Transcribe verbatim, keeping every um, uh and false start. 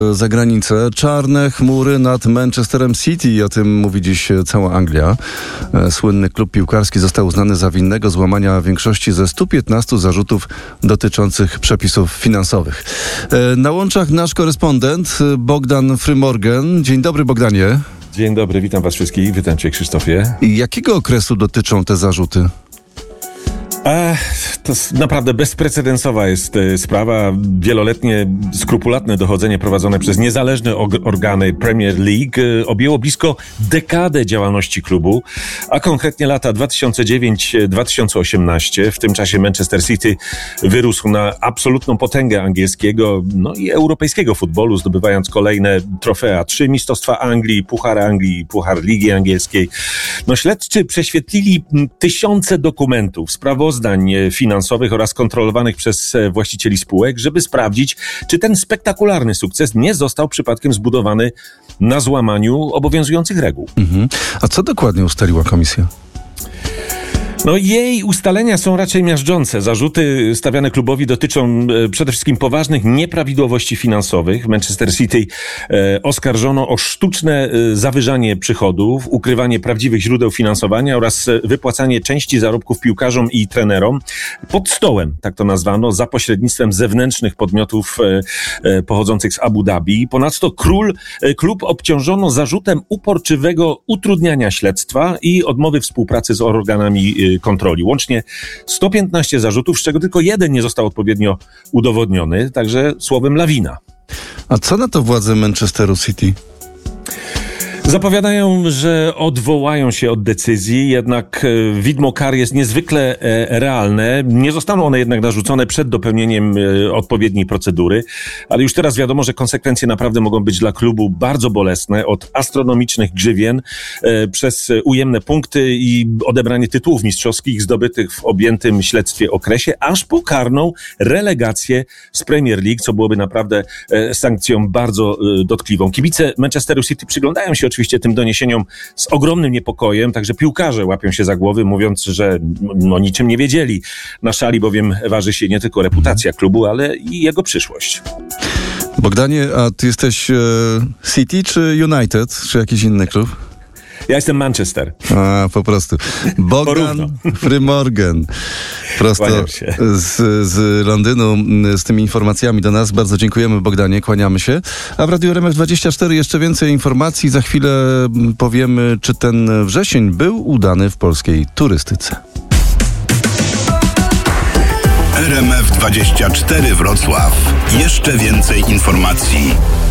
Za granicę. Czarne chmury nad Manchesterem City i o tym mówi dziś cała Anglia. Słynny klub piłkarski został uznany za winnego złamania większości ze stu piętnastu zarzutów dotyczących przepisów finansowych. Na łączach nasz korespondent Bogdan Frymorgan. Dzień dobry, Bogdanie. Dzień dobry, witam was wszystkich. Witam cię, Krzysztofie. I jakiego okresu dotyczą te zarzuty? Ech, to naprawdę bezprecedensowa jest e, sprawa. Wieloletnie, skrupulatne dochodzenie prowadzone przez niezależne og- organy Premier League e, objęło blisko dekadę działalności klubu, a konkretnie lata dwa tysiące dziewiąty do dwa tysiące osiemnastego. W tym czasie Manchester City wyrósł na absolutną potęgę angielskiego, no i europejskiego futbolu, zdobywając kolejne trofea. Trzy mistrzostwa Anglii, Puchar Anglii, Puchar Ligi Angielskiej. No śledczy prześwietlili tysiące dokumentów, sprawozdań finansowych oraz kontrolowanych przez właścicieli spółek, żeby sprawdzić, czy ten spektakularny sukces nie został przypadkiem zbudowany na złamaniu obowiązujących reguł. Mhm. A co dokładnie ustaliła komisja? No jej ustalenia są raczej miażdżące. Zarzuty stawiane klubowi dotyczą e, przede wszystkim poważnych nieprawidłowości finansowych. Manchester City e, oskarżono o sztuczne e, zawyżanie przychodów, ukrywanie prawdziwych źródeł finansowania oraz e, wypłacanie części zarobków piłkarzom i trenerom pod stołem, tak to nazwano, za pośrednictwem zewnętrznych podmiotów e, e, pochodzących z Abu Dhabi. Ponadto król, e, klub obciążono zarzutem uporczywego utrudniania śledztwa i odmowy współpracy z organami e, kontroli. Łącznie sto piętnaście zarzutów, z czego tylko jeden nie został odpowiednio udowodniony, także słowem lawina. A co na to władze Manchesteru City? Zapowiadają, że odwołają się od decyzji, jednak widmo kar jest niezwykle realne. Nie zostaną one jednak narzucone przed dopełnieniem odpowiedniej procedury, ale już teraz wiadomo, że konsekwencje naprawdę mogą być dla klubu bardzo bolesne, od astronomicznych grzywien przez ujemne punkty i odebranie tytułów mistrzowskich zdobytych w objętym śledztwie okresie, aż po karną relegację z Premier League, co byłoby naprawdę sankcją bardzo dotkliwą. Kibice Manchesteru City przyglądają się oczywiście tym doniesieniom z ogromnym niepokojem, także piłkarze łapią się za głowy, mówiąc, że no niczym nie wiedzieli. Na szali bowiem waży się nie tylko reputacja klubu, ale i jego przyszłość. Bogdanie, a ty jesteś e, City czy United, czy jakiś inny klub? Ja jestem Manchester. A, po prostu. Bogdan Frymorgan. Prosto z, z Londynu z tymi informacjami do nas. Bardzo dziękujemy, Bogdanie, kłaniamy się. A w Radiu R M F dwadzieścia cztery jeszcze więcej informacji. Za chwilę powiemy, czy ten wrzesień był udany w polskiej turystyce. R M F dwadzieścia cztery Wrocław. Jeszcze więcej informacji.